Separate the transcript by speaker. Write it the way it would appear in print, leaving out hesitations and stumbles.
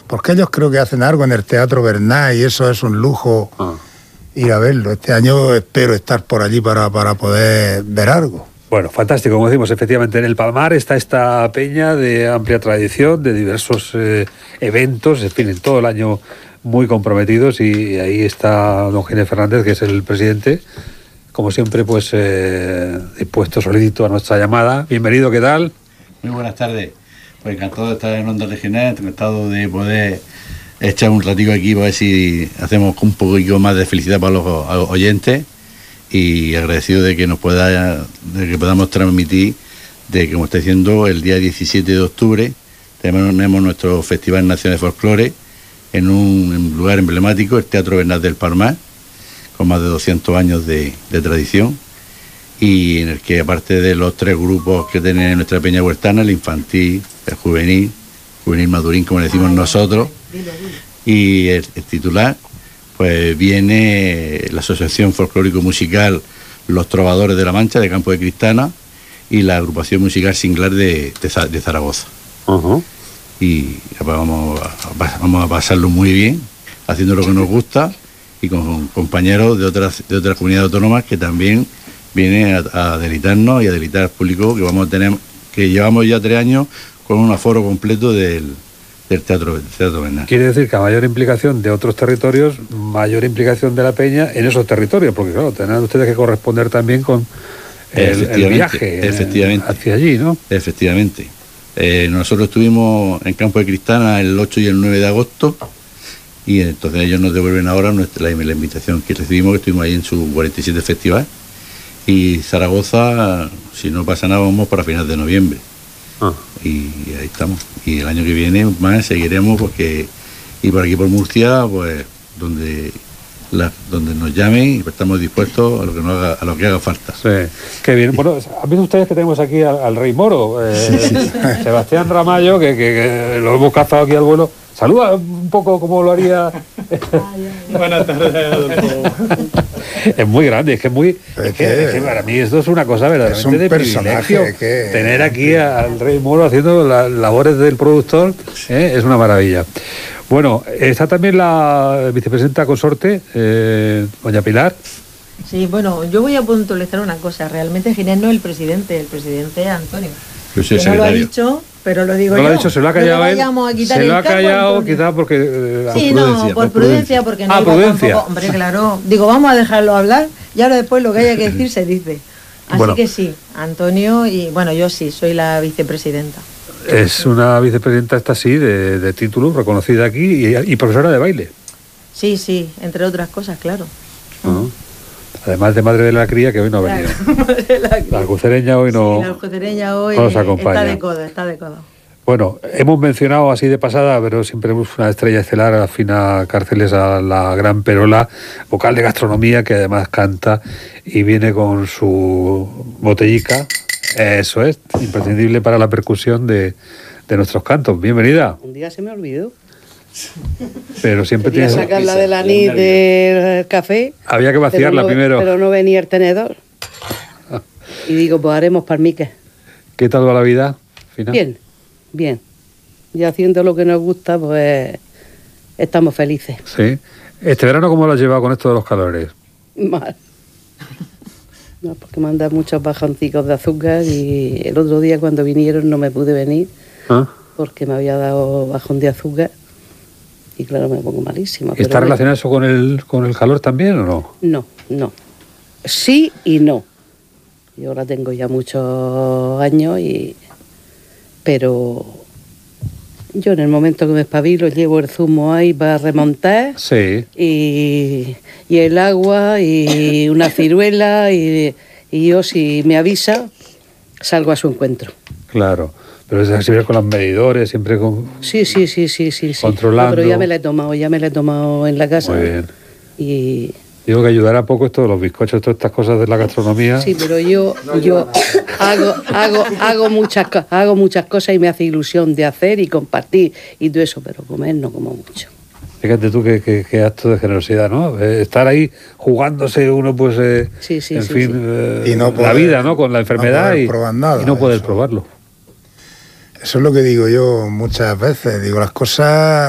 Speaker 1: porque ellos creo que hacen algo en el Teatro Bernat y eso es un lujo ir a verlo. Este año espero estar por allí para poder ver algo.
Speaker 2: Bueno, fantástico, como decimos, efectivamente en el Palmar está esta peña de amplia tradición, de diversos eventos, en fin, en todo el año muy comprometidos, y ahí está don Ginés Fernández, que es el presidente, como siempre, pues dispuesto, solidito a nuestra llamada. Bienvenido, ¿qué tal?
Speaker 3: Muy buenas tardes. Pues encantado de estar en Onda Regional, encantado de poder echar un ratito aquí para ver si hacemos un poquito más de felicidad para los oyentes, y agradecido de que podamos transmitir de que, como está diciendo, el día 17 de octubre tenemos nuestro Festival Nacional de Folclore en un lugar emblemático, el Teatro Bernat del Palmar, con más de 200 años de tradición, y en el que, aparte de los 3 grupos que tiene nuestra peña huertana, el infantil, el juvenil madurín, como le decimos nosotros, y el titular, pues viene la Asociación Folclórico Musical Los Trovadores de la Mancha, de Campo de Cristana, y la agrupación musical Singlar de Zaragoza. Y vamos a pasarlo muy bien, haciendo lo que nos gusta, y con compañeros de otras comunidades autónomas que también viene a deleitarnos y a deleitar al público que llevamos ya 3 años con un aforo completo del Teatro Bernat.
Speaker 2: Quiere decir que a mayor implicación de otros territorios, mayor implicación de la peña en esos territorios, porque claro, tendrán ustedes que corresponder también con el viaje hacia allí, ¿no?
Speaker 3: Efectivamente. Nosotros estuvimos en Campo de Cristana el 8 y el 9 de agosto, y entonces ellos nos devuelven ahora la invitación que recibimos, que estuvimos ahí en su 47 festival. Y Zaragoza, si no pasa nada, vamos para finales de noviembre. Y ahí estamos. Y el año que viene más seguiremos, porque y por aquí por Murcia, pues donde nos llamen, pues estamos dispuestos a lo que haga falta.
Speaker 2: Sí, qué bien. Bueno, ¿han visto ustedes que tenemos aquí al Rey Moro? Sebastián Ramallo, que lo hemos cazado aquí al vuelo. Saluda un poco como lo haría.
Speaker 4: Buenas tardes.
Speaker 2: Es muy grande, es que para mí esto es una cosa verdaderamente de privilegio. Tener aquí al Rey Moro haciendo las labores del productor, es una maravilla. Bueno, está también la vicepresidenta consorte, doña Pilar.
Speaker 5: Sí, bueno, yo voy a puntualizar una cosa. Realmente Ginés no es el presidente es Antonio.
Speaker 3: Yo soy el
Speaker 5: no
Speaker 3: secretario.
Speaker 5: lo ha dicho, pero lo digo
Speaker 2: no
Speaker 5: yo.
Speaker 2: lo ha dicho, se lo ha callado él. Se lo ha callado quizás porque...
Speaker 5: sí, por prudencia, porque no iba tampoco... Hombre, claro. Digo, vamos a dejarlo hablar, y ahora después lo que haya que decir se dice. Así que sí, Antonio, y bueno, yo sí, soy la vicepresidenta.
Speaker 2: Es una vicepresidenta esta sí, de título, reconocida aquí, y profesora de baile.
Speaker 5: Sí, entre otras cosas, claro.
Speaker 2: Además de madre de la cría, que hoy no ha venido. La alcucereña hoy no,
Speaker 5: la alcucereña hoy
Speaker 2: no nos acompaña.
Speaker 5: Está de codo.
Speaker 2: Bueno, hemos mencionado así de pasada, pero siempre hemos una estrella estelar, a Fina Cárceles, a la gran Perola, vocal de gastronomía, que además canta y viene con su botellica. Eso es, imprescindible para la percusión de nuestros cantos. Bienvenida.
Speaker 6: Un día se me olvidó.
Speaker 2: Pero siempre
Speaker 6: quería
Speaker 2: tienes...
Speaker 6: sacarla del anís del café.
Speaker 2: Había que vaciarla primero.
Speaker 6: Pero no venía el tenedor. Y digo, pues haremos palmiques.
Speaker 2: ¿Qué tal va la vida, Fina?
Speaker 6: Bien. Y haciendo lo que nos gusta, pues estamos felices.
Speaker 2: Sí. ¿Este verano cómo lo has llevado con esto de los calores?
Speaker 6: Mal. No, porque me han dado muchos bajoncicos de azúcar, y el otro día cuando vinieron no me pude venir porque me había dado bajón de azúcar. Y claro, me pongo malísima.
Speaker 2: ¿Está relacionado eso con el calor también o no?
Speaker 6: No. Sí y no. Yo ahora tengo ya muchos años, pero yo en el momento que me espabilo llevo el zumo ahí para remontar.
Speaker 2: Sí.
Speaker 6: Y el agua y una ciruela, y yo, si me avisa, salgo a su encuentro.
Speaker 2: Claro. Pero es siempre con los medidores, siempre con...
Speaker 6: Sí.
Speaker 2: Controlando.
Speaker 6: No, pero ya me la he tomado en la casa.
Speaker 2: Muy bien.
Speaker 6: Y...
Speaker 2: Digo que ayudará poco esto de los bizcochos, todas estas cosas de la gastronomía.
Speaker 6: Sí, pero yo hago muchas cosas, y me hace ilusión de hacer y compartir y todo eso, pero comer no como mucho.
Speaker 2: Fíjate tú qué acto de generosidad, ¿no? Estar ahí jugándose uno, pues, en fin,
Speaker 1: y no poder,
Speaker 2: la vida, ¿no? Con la enfermedad
Speaker 1: y no
Speaker 2: poder probarlo.
Speaker 1: Eso es lo que digo yo muchas veces. Digo, las cosas